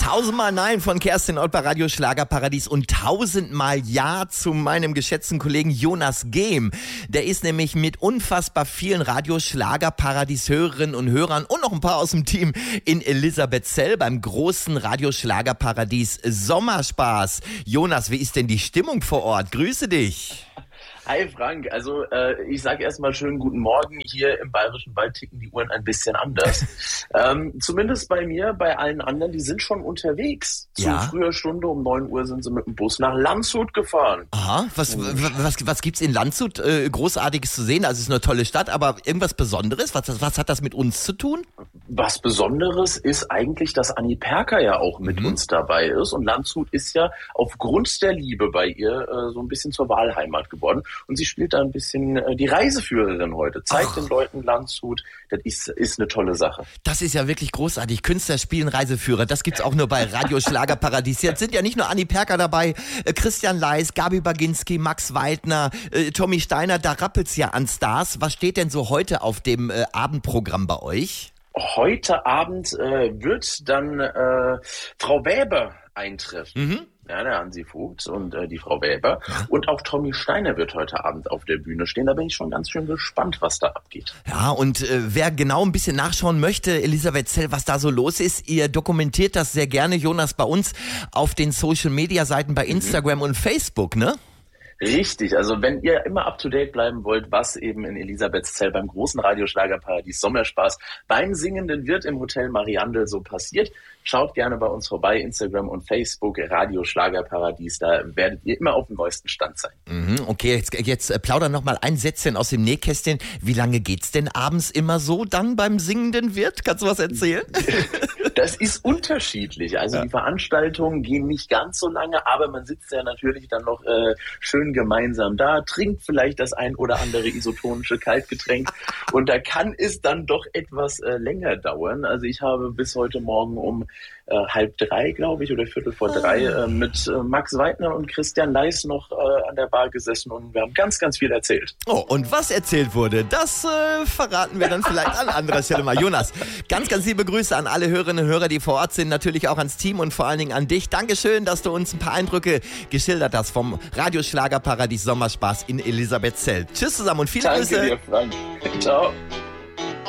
Tausendmal Nein von Kerstin Ott bei Radio Schlagerparadies und tausendmal Ja zu meinem geschätzten Kollegen Jonas Gehm. Der ist nämlich mit unfassbar vielen Radio Schlagerparadies-Hörerinnen und Hörern und noch ein paar aus dem Team in Elisabethzell beim großen Radio Schlagerparadies Sommerspaß. Jonas, wie ist denn die Stimmung vor Ort? Grüße dich. Hi Frank, also ich sage erstmal schönen guten Morgen. Hier im Bayerischen Wald ticken die Uhren ein bisschen anders. Zumindest bei mir, bei allen anderen, die sind schon unterwegs. Zu früher Stunde, um 9 Uhr sind sie mit dem Bus nach Landshut gefahren. Aha, was gibt's in Landshut Großartiges zu sehen? Also es ist eine tolle Stadt, aber irgendwas Besonderes? Was hat das mit uns zu tun? Was Besonderes ist eigentlich, dass Anni Perker ja auch mit uns dabei ist. Und Landshut ist ja aufgrund der Liebe bei ihr so ein bisschen zur Wahlheimat geworden. Und sie spielt da ein bisschen die Reiseführerin heute. Zeigt den Leuten Landshut. Das ist eine tolle Sache. Das ist ja wirklich großartig. Künstler spielen Reiseführer. Das gibt's auch nur bei Radio Schlagerparadies. Jetzt sind ja nicht nur Anni Perker dabei, Christian Leis, Gabi Baginski, Max Weidner, Tommy Steiner. Da rappelt's ja an Stars. Was steht denn so heute auf dem Abendprogramm bei euch? Heute Abend wird dann Frau Weber eintreffen. Ja, der Hansi Vogt und die Frau Weber. Ja. Und auch Tommy Steiner wird heute Abend auf der Bühne stehen. Da bin ich schon ganz schön gespannt, was da abgeht. Ja, und wer genau ein bisschen nachschauen möchte, Elisabethzell, was da so los ist, ihr dokumentiert das sehr gerne, Jonas, bei uns auf den Social-Media-Seiten bei Instagram und Facebook, ne? Richtig, also wenn ihr immer up-to-date bleiben wollt, was eben in Elisabethzell beim großen Radio Schlagerparadies Sommerspaß beim Singenden Wirt im Hotel Mariandel so passiert, schaut gerne bei uns vorbei, Instagram und Facebook, Radio Schlagerparadies, da werdet ihr immer auf dem neuesten Stand sein. Okay, jetzt plauder noch mal ein Sätzchen aus dem Nähkästchen. Wie lange geht's denn abends immer so dann beim Singenden Wirt? Kannst du was erzählen? Das ist unterschiedlich. Also die Veranstaltungen gehen nicht ganz so lange, aber man sitzt ja natürlich dann noch schön gemeinsam da, trinkt vielleicht das ein oder andere isotonische Kaltgetränk und da kann es dann doch etwas länger dauern. Also ich habe bis heute Morgen um 2:30, glaube ich, oder 2:45 mit Max Weidner und Christian Leis noch an der Bar gesessen und wir haben ganz, ganz viel erzählt. Oh, und was erzählt wurde, das verraten wir dann vielleicht an anderer Stelle mal. Jonas, ganz, ganz liebe Grüße an alle Hörerinnen und Hörer, die vor Ort sind, natürlich auch ans Team und vor allen Dingen an dich. Dankeschön, dass du uns ein paar Eindrücke geschildert hast vom Radio Schlagerparadies Sommerspaß in Elisabethzell. Tschüss zusammen und viele Grüße. Danke dir, Frank. Ciao.